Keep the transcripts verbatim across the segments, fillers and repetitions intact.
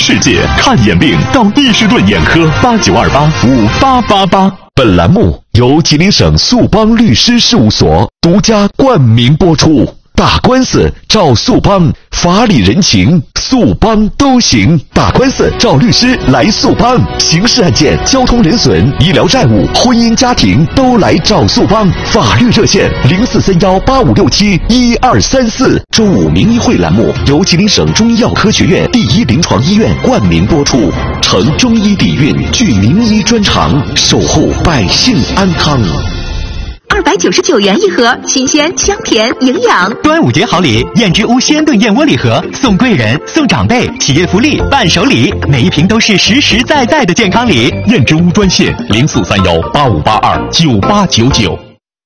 世界，看眼病到伊士顿眼科八九二八五八八八。本栏目由吉林省速邦律师事务所独家冠名播出。打官司找速邦，法理人情速邦都行。打官司找律师来速邦，刑事案件、交通人损、医疗债务、婚姻家庭都来找速邦。法律热线零四三幺八五六七一二三四。周五名医会栏目由吉林省中医药科学院第一临床医院冠名播出，承中医底蕴，具名医专长，守护百姓安康。 二百九十九元一盒，新鲜、香甜、营养。 端午节好礼，燕之屋鲜炖燕窝礼盒，送贵人、送长辈，企业福利、伴手礼，每一瓶都是实实在在的健康礼。 燕之屋专线零四三幺八五八二九八九九。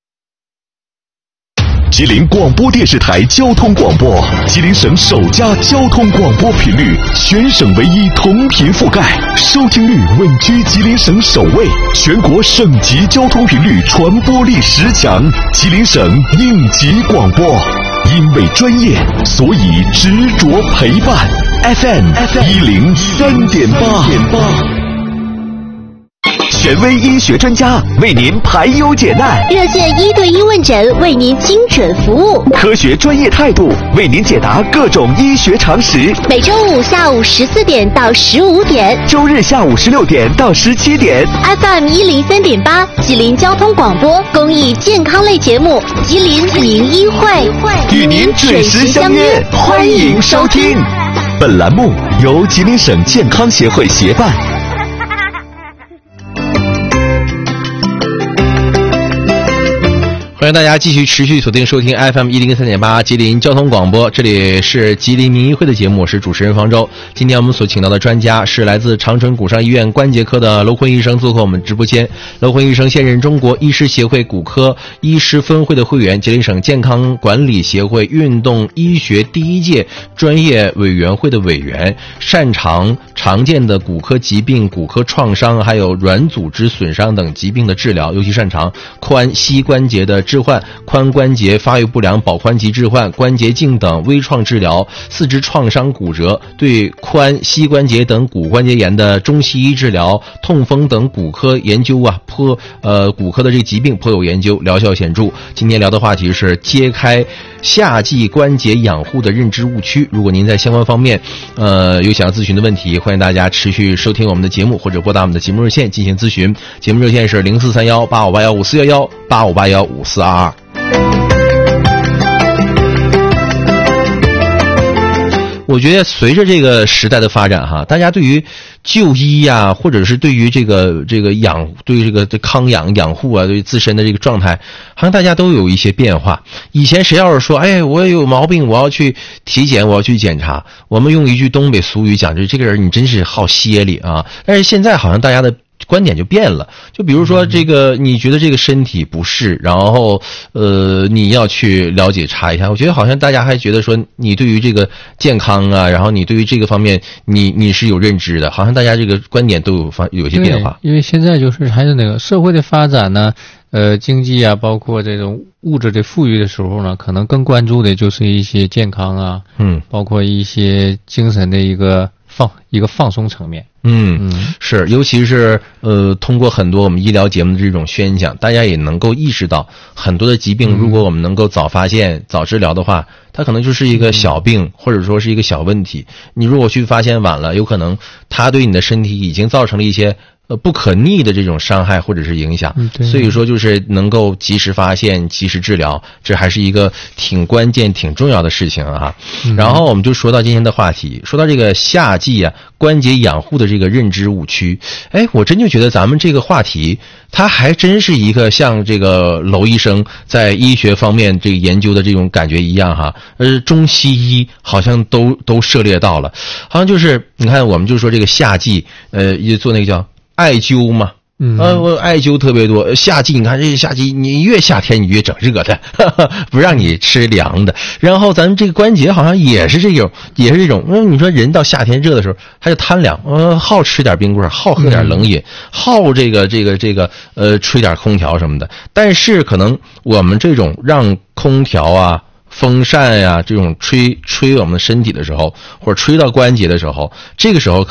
吉林广播电视台交通广播，吉林省首家交通广播频率，全省唯一同频覆盖，收听率稳居吉林省首位，全国省级交通频率传播力十强，吉林省应急广播。因为专业，所以执着陪伴。F M 一零三点八。权威医学专家为您排忧解难， 热线一对一问诊为您精准服务， 科学专业态度为您解答各种医学常识。 每周五下午十四点到十五点， 周日下午十六点到十七点。 F M 一零三点八，吉林交通广播公益健康类节目《吉林名医会》， 与您准时相约，欢迎收听。本栏目由吉林省健康协会协办。 欢迎大家继续持续锁定收听 F M 一零三点八吉林交通广播，这里是吉林名医会的节目，我是主持人方舟。今天我们所请到的专家是来自长春骨伤医院关节科的娄坤医生，做客我们直播间。娄坤医生现任中国医师协会骨科医师分会的会员，吉林省健康管理协会运动医学第一届专业委员会的委员，擅长常见的骨科疾病、骨科创伤还有软组织损伤等疾病的治疗，尤其擅长髋膝关节的置换、髋关节发育不良保髋疾置换、关节镜等微创治疗、四肢创伤骨折、对髋膝关节等骨关节炎的中西医治疗、痛风等骨科研究啊，颇呃骨科的这个疾病颇有研究，疗效显著。今天聊的话题是揭开夏季关节养护的认知误区。如果您在相关方面呃有想要咨询的问题，欢迎大家持续收听我们的节目，或者拨打我们的节目热线进行咨询。节目热线是零四三幺八五八幺五四幺幺八五八幺五四二二。我觉得随着这个时代的发展哈，大家对于就医呀、啊，或者是对于这个这个养对于这个康养养护啊，对自身的这个状态，好像大家都有一些变化。以前谁要是说，哎，我有毛病，我要去体检，我要去检查，我们用一句东北俗语讲，就是这个人你真是好歇力啊。但是现在好像大家的观点就变了，就比如说这个，你觉得这个身体不适，然后呃，你要去了解查一下。我觉得好像大家还觉得说，你对于这个健康啊，然后你对于这个方面，你你是有认知的，好像大家这个观点都有发有些变化。 因为现在就是还是那个社会的发展呢，呃，经济啊，包括这种物质的富裕的时候呢，可能更关注的就是一些健康啊，嗯，包括一些精神的一个放一个放松层面。 嗯嗯，是，尤其是呃，通过很多我们医疗节目的这种宣讲，大家也能够意识到，很多的疾病，如果我们能够早发现、早治疗的话，它可能就是一个小病，或者说是一个小问题。你如果去发现晚了，有可能它对你的身体已经造成了一些呃不可逆的这种伤害或者是影响。所以说，就是能够及时发现、及时治疗，这还是一个挺关键、挺重要的事情啊。然后我们就说到今天的话题，说到这个夏季啊，关节养护的这个认知误区。哎，我真就觉得咱们这个话题，它还真是一个像这个娄医生在医学方面这个研究的这种感觉一样哈。呃，中西医好像都都涉猎到了，好像就是你看，我们就说这个夏季，呃，也做那个叫艾灸嘛。嗯，呃，我艾灸特别多。夏季，你看这夏季，你越夏天你越整热的，呵呵，不让你吃凉的。然后咱们这个关节好像也是这种，也是这种。那你说人到夏天热的时候，他就贪凉，呃，好吃点冰棍，好喝点冷饮，嗯、好这个这个这个呃吹点空调什么的。但是可能我们这种让空调啊、风扇呀、啊、这种吹吹我们身体的时候，或者吹到关节的时候，这个时候